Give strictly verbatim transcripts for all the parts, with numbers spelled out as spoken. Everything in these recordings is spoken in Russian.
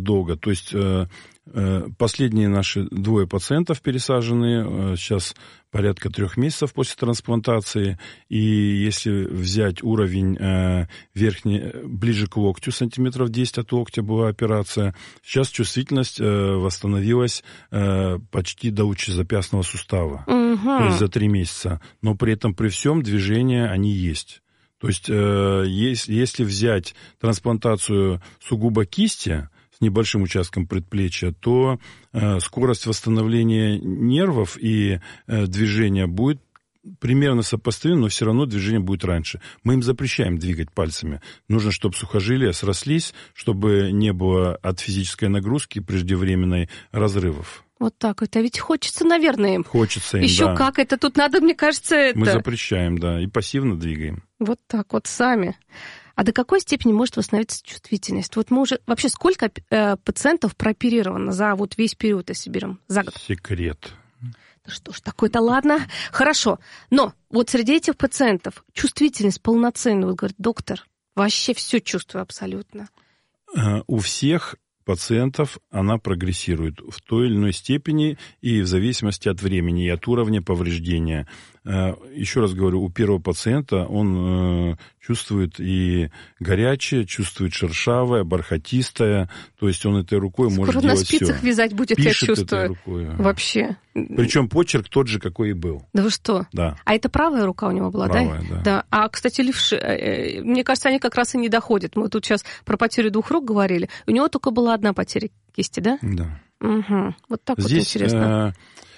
долго. То есть последние наши двое пациентов пересаженные, сейчас порядка трех месяцев после трансплантации, и если взять уровень верхний, ближе к локтю, сантиметров десять от локтя была операция, сейчас чувствительность восстановилась почти до лучезапястного сустава, угу. То есть за три месяца, но при этом при всем движения они есть. То есть если взять трансплантацию сугубо кисти, с небольшим участком предплечья, то э, скорость восстановления нервов и э, движения будет примерно сопоставима, но все равно движение будет раньше. Мы им запрещаем двигать пальцами. Нужно, чтобы сухожилия срослись, чтобы не было от физической нагрузки преждевременной разрывов. Вот так вот. А ведь хочется, наверное, им. Хочется им, Еще да. как это тут надо, мне кажется, это... Мы запрещаем, да, и пассивно двигаем. Вот так вот сами. А до какой степени может восстановиться чувствительность? Вот мы уже... Вообще, сколько э, пациентов прооперировано за вот весь период, если берем, за год? Секрет. Да что ж такое-то, ладно. Хорошо. Но вот среди этих пациентов чувствительность полноценная. Вот говорит, доктор, вообще все чувствую абсолютно. Uh, у всех пациентов она прогрессирует в той или иной степени и в зависимости от времени и от уровня повреждения. Еще раз говорю, у первого пациента он чувствует и горячее, чувствует шершавое, бархатистое, то есть он этой рукой Скоро может делать все. Скоро на спицах вязать будет, Пишет я чувствую. Этой рукой. Вообще. Причем почерк тот же, какой и был. Да вы что? Да. А это правая рука у него была, правая, да? да? Да. А, кстати, левши, мне кажется, они как раз и не доходят. Мы тут сейчас про потерю двух рук говорили. У него только была одна потеря кисти, да? Да. Угу. Вот так Здесь, вот интересно.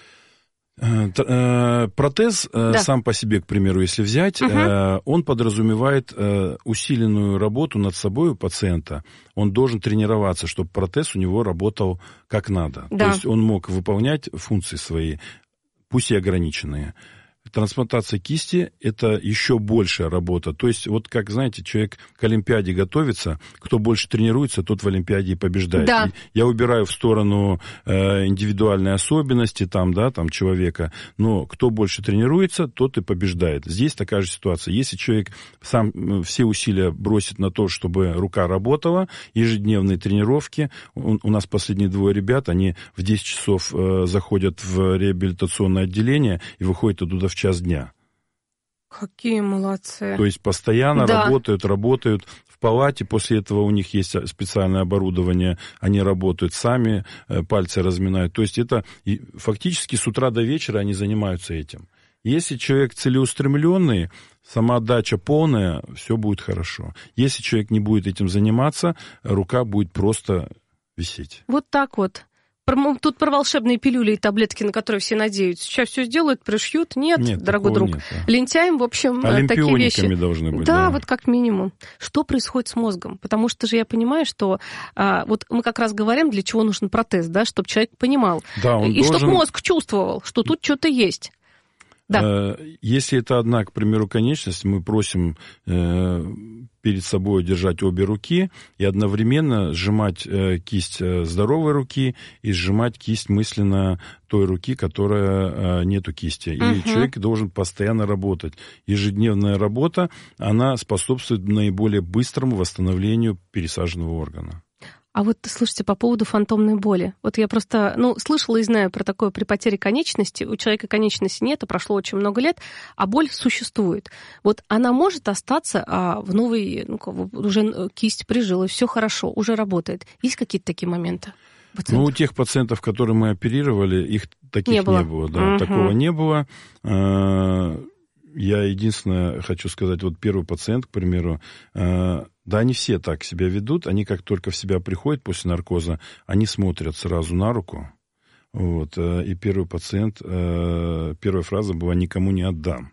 Протез да. сам по себе, к примеру, если взять, угу. он подразумевает усиленную работу над собой у пациента. Он должен тренироваться, чтобы протез у него работал как надо. Да. То есть он мог выполнять функции свои, пусть и ограниченные. Трансплантация кисти – это еще большая работа. То есть, вот как, знаете, человек к Олимпиаде готовится, кто больше тренируется, тот в Олимпиаде и побеждает. Да. Я убираю в сторону э, индивидуальные особенности там, да, там, человека, но кто больше тренируется, тот и побеждает. Здесь такая же ситуация. Если человек сам все усилия бросит на то, чтобы рука работала, ежедневные тренировки, у, у нас последние двое ребят, они в десять часов э, заходят в реабилитационное отделение и выходят оттуда в час дня. Какие молодцы. То есть постоянно да. работают, работают в палате, после этого у них есть специальное оборудование, они работают сами, пальцы разминают. То есть это фактически с утра до вечера они занимаются этим. Если человек целеустремленный, самоотдача полная, все будет хорошо. Если человек не будет этим заниматься, рука будет просто висеть. Вот так вот. Тут про волшебные пилюли и таблетки, на которые все надеются. Сейчас все сделают, пришьют. Нет, нет дорогой друг. Нет, да. Лентяем, в общем, такие вещи. должны быть. Да, да, вот как минимум. Что происходит с мозгом? Потому что же я понимаю, что а, вот мы как раз говорим, для чего нужен протез, да, чтобы человек понимал. Да, он и должен... чтобы мозг чувствовал, что тут что-то есть. Да. Если это одна, к примеру, конечность, мы просим э, перед собой держать обе руки и одновременно сжимать э, кисть здоровой руки и сжимать кисть мысленно той руки, которая э, нету кисти. И uh-huh. человек должен постоянно работать. Ежедневная работа, она способствует наиболее быстрому восстановлению пересаженного органа. А вот, слушайте, по поводу фантомной боли. Вот я просто, ну, слышала и знаю про такое при потере конечности. У человека конечности нет, а прошло очень много лет, а боль существует. Вот она может остаться а, в новой, ну, уже кисть прижилась, все хорошо, уже работает. Есть какие-то такие моменты? Ну, у тех пациентов, которые мы оперировали, их таких не было. Не было да, угу. Такого не было. Я единственное хочу сказать, вот первый пациент, к примеру, да, они все так себя ведут, они как только в себя приходят после наркоза, они смотрят сразу на руку. Вот, и первый пациент, первая фраза была «никому не отдам».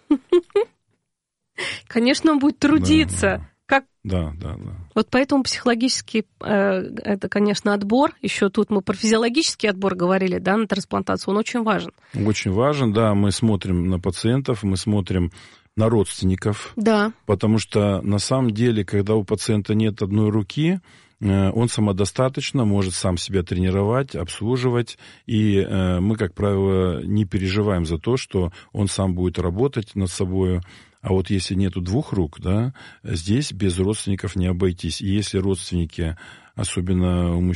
Конечно, он будет трудиться. Да, как... да, да, да. Вот поэтому психологический, это, конечно, отбор. Еще тут мы про физиологический отбор говорили, да, на трансплантацию. Он очень важен. Очень важен, да. Мы смотрим на пациентов, мы смотрим на родственников. Да. Потому что на самом деле, когда у пациента нет одной руки, он самодостаточно может сам себя тренировать, обслуживать, и мы, как правило, не переживаем за то, что он сам будет работать над собой. А вот если нету двух рук, да, здесь без родственников не обойтись. И если родственники, особенно у мужчин,